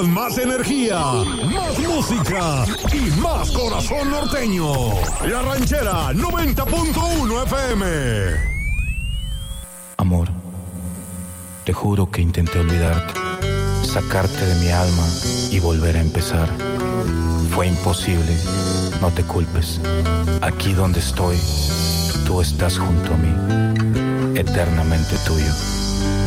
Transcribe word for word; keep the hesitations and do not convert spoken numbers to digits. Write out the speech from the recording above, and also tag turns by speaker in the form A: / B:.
A: con más energía, más música y más corazón norteño. La Ranchera noventa punto uno F M.
B: Amor, te juro que intenté olvidarte, sacarte de mi alma y volver a empezar. Fue imposible, no te culpes. Aquí donde estoy, tú estás junto a mí, eternamente tuyo.